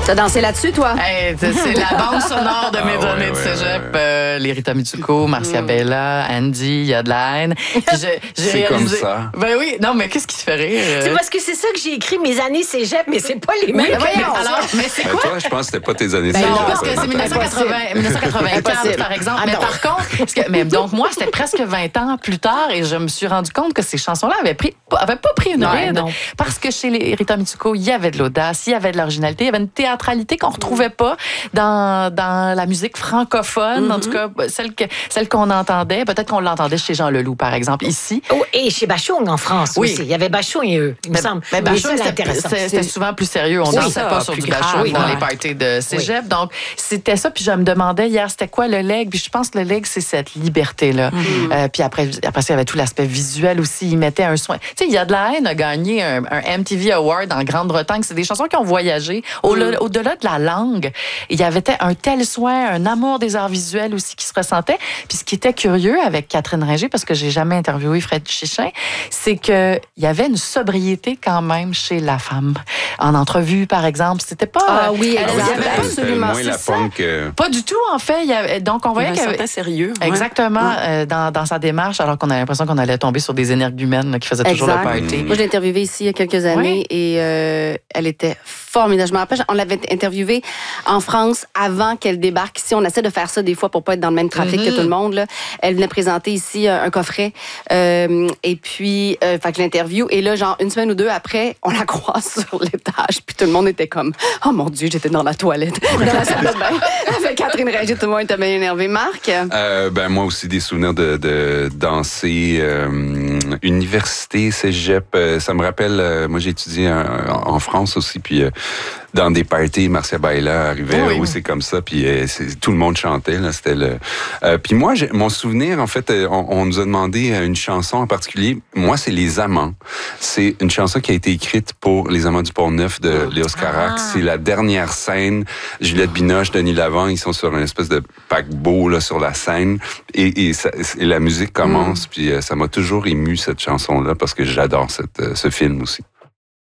T'as dansé là-dessus, toi? Hey, c'est la bande sonore de mes années de cégep. Les Rita Mitsuko, Marcia Bella, Andy, il y a de la haine. Puis j'ai C'est réalisé... comme ça. Ben oui, non, mais qu'est-ce qui te fait rire? C'est parce que c'est ça que j'ai écrit, mes années cégep, mais c'est pas les mêmes. Oui, que alors, mais c'est quoi? Toi, je pense que c'était pas tes années Non, cégep, parce que c'est 1995, par exemple. Mais par contre, donc moi, c'était presque 20 ans plus tard et je me suis rendu compte que ces chansons-là avaient pas pris une ride. Non. Parce que chez les Rita Mitsuko, il y avait de l'audace, il y avait de l'originalité, il y avait une théâtralité qu'on retrouvait pas dans la musique francophone, en tout cas, celle qu'on entendait. Peut-être qu'on l'entendait chez Jean Leloup, par exemple, ici. Oh, et chez Bachung, en France Oui. aussi. Il y avait Bachung et eux, il me semble. Mais Oui, Bachung, ça, l'intéressant. c'était souvent plus sérieux. On dansait pas sur plus du grave, Bachung dans ouais. les parties de cégep. Donc, c'était ça. Puis je me demandais hier, c'était quoi le leg? Puis je pense que le leg, c'est cette liberté-là. Puis après ça, il y avait tout l'aspect visuel aussi. Ils mettaient un soin. Tu sais, il y a de la haine a gagné un MTV Award en Grande-Bretagne. C'est des chansons qui ont voyagé au-delà de la langue. Il y avait un tel soin, un amour des arts visuels aussi qui se ressentait. Puis ce qui était curieux avec Catherine Ringer, parce que j'ai jamais interviewé Fred Chichin, c'est qu'il y avait une sobriété quand même chez la femme. En entrevue, par exemple, c'était pas... Ah oui, elle- exact. il y avait Absolument, moins la c'est ça. punk. Pas du tout, en fait. Donc, on voyait Un que... certain sérieux. ouais. Exactement, dans sa démarche, alors qu'on a l'impression qu'on allait tomber sur des énergumènes là, qui faisaient toujours Exact. le party. Moi, je l'ai interviewée ici il y a quelques années et elle était formidable. Je me rappelle, on l'avait interviewée en France avant qu'elle débarque ici. On essaie de faire ça des fois pour pas être dans le même trafic que tout le monde. Là. Elle venait présenter ici un coffret et puis fait que l'interview. Et là, genre une semaine ou deux après, on la croise sur l'étage. Puis tout le monde était comme « Oh mon Dieu, j'étais dans la toilette. » Dans la salle de bain. Avec Catherine Ringer, tout le monde était bien énervé. Marc? Moi aussi, des souvenirs de danser, université, cégep. Ça me rappelle, moi j'ai étudié en France aussi, puis dans des parties, Marcia Baila arrivait, Oui. où c'est comme ça, puis tout le monde chantait. Là, c'était puis moi, mon souvenir, en fait, on nous a demandé une chanson en particulier. Moi, c'est Les Amants. C'est une chanson qui a été écrite pour Les Amants du Pont-Neuf de Léos Carax. C'est la dernière scène. Juliette Binoche, Denis Lavant, ils sont sur une espèce de paquebot là, sur la scène. Et la musique commence, puis ça m'a toujours ému, cette chanson-là, parce que j'adore ce film aussi.